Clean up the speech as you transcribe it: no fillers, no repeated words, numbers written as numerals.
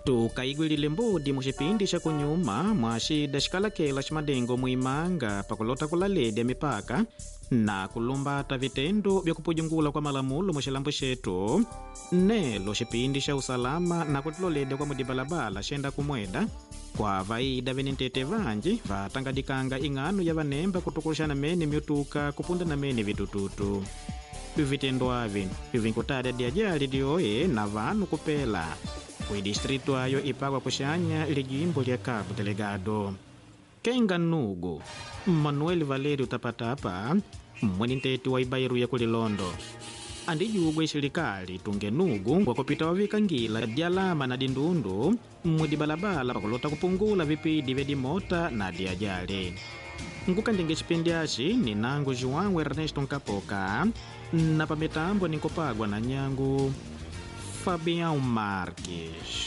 tukaigwilile mbudi muxipindi xa kunyuma mwa xida xikalakela ximadengo muimanga pakulota kulaledi ya mipaka na kulumbata vitendo vya kupujungula kwa malamulo muxilambu xetu nelo xipindi xa usalama na kutuloleda kwa mudibalabala xenda kumweda kwa vaida venentete vanji vatangadikanga ing'ano ya vanemba kutukuluxana mene myutuka kupunda na mene vitututu vitendo avi vivinkutada diajali dioye na vanu kupela kuidistrito ayo ipagwa kuxanya lijimbo lya Cabo Delegado. Kenga Nugu Manuel Valerio Tapatapa mweninteti wa ibairu ya kulilondo andiyugwe ixilekali tunge Nugu kwa kupita wavika ngila dialama na dindundu mudibalabala pakulota kupungula vipidi vya dimota na diajali. Nkukandenge xipindi axi ni nangu João Ernesto Nkapoka na pamitambo ninkopagwa na nyangu Fabião Marques.